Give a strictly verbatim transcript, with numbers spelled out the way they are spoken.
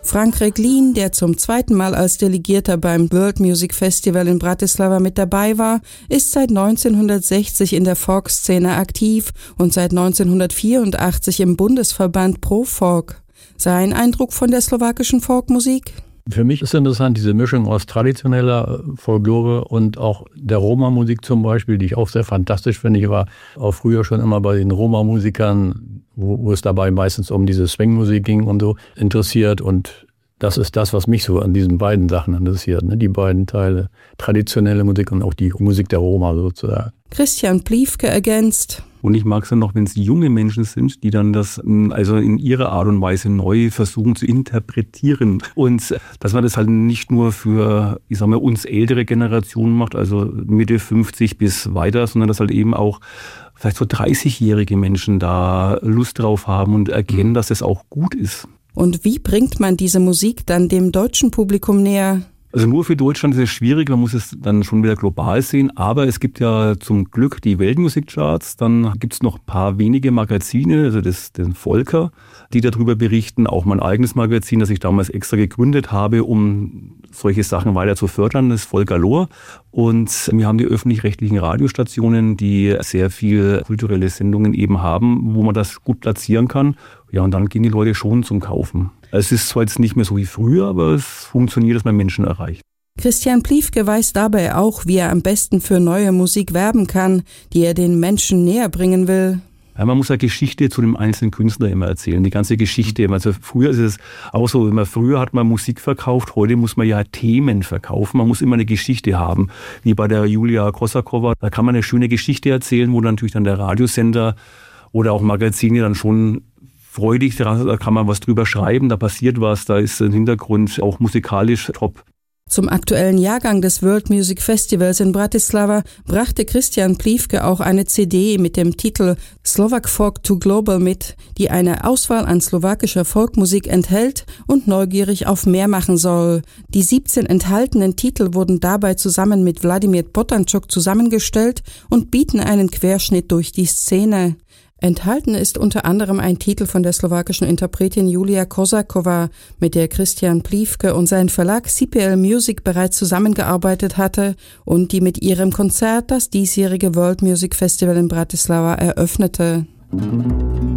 Frank Reglin, der zum zweiten Mal als Delegierter beim World Music Festival in Bratislava mit dabei war, ist seit neunzehnhundertsechzig in der Folk-Szene aktiv und seit neunzehnhundertvierundachtzig im Bundesverband Pro Folk. Sein Eindruck von der slowakischen Folkmusik? Für mich ist interessant diese Mischung aus traditioneller Folklore und auch der Roma-Musik zum Beispiel, die ich auch sehr fantastisch finde. Ich war auch früher schon immer bei den Roma-Musikern, wo, wo es dabei meistens um diese Swing-Musik ging und so, interessiert. Und das ist das, was mich so an diesen beiden Sachen interessiert, ne? Die beiden Teile, traditionelle Musik und auch die Musik der Roma sozusagen. Christian Pliewke ergänzt: Und ich mag es dann noch, wenn es junge Menschen sind, die dann das also in ihrer Art und Weise neu versuchen zu interpretieren. Und dass man das halt nicht nur für, ich sag mal, uns ältere Generationen macht, also Mitte fünfzig bis weiter, sondern dass halt eben auch vielleicht so dreißigjährige Menschen da Lust drauf haben und erkennen, dass es auch gut ist. Und wie bringt man diese Musik dann dem deutschen Publikum näher? Also nur für Deutschland ist es schwierig, man muss es dann schon wieder global sehen, aber es gibt ja zum Glück die Weltmusikcharts, dann gibt es noch ein paar wenige Magazine, also das, den Volker, die darüber berichten, auch mein eigenes Magazin, das ich damals extra gegründet habe, um solche Sachen weiter zu fördern, das Volker Lohr. Und wir haben die öffentlich-rechtlichen Radiostationen, die sehr viel kulturelle Sendungen eben haben, wo man das gut platzieren kann. Ja, und dann gehen die Leute schon zum Kaufen. Es ist zwar jetzt nicht mehr so wie früher, aber es funktioniert, dass man Menschen erreicht. Christian Pliewke weiß dabei auch, wie er am besten für neue Musik werben kann, die er den Menschen näher bringen will. Ja, man muss ja Geschichte zu dem einzelnen Künstler immer erzählen, die ganze Geschichte. Also früher ist es auch so, immer früher hat man Musik verkauft, heute muss man ja Themen verkaufen. Man muss immer eine Geschichte haben, wie bei der Julia Kosakova. Da kann man eine schöne Geschichte erzählen, wo dann natürlich dann der Radiosender oder auch Magazine dann schon freudig, da kann man was drüber schreiben, da passiert was, da ist ein Hintergrund auch musikalisch top. Zum aktuellen Jahrgang des World Music Festivals in Bratislava brachte Christian Pliewke auch eine C D mit dem Titel Slovak Folk to Global mit, die eine Auswahl an slowakischer Folkmusik enthält und neugierig auf mehr machen soll. Die siebzehn enthaltenen Titel wurden dabei zusammen mit Vladimir Potančok zusammengestellt und bieten einen Querschnitt durch die Szene. Enthalten ist unter anderem ein Titel von der slowakischen Interpretin Julia Kosakova, mit der Christian Pliewke und sein Verlag C P L Music bereits zusammengearbeitet hatte und die mit ihrem Konzert das diesjährige World Music Festival in Bratislava eröffnete.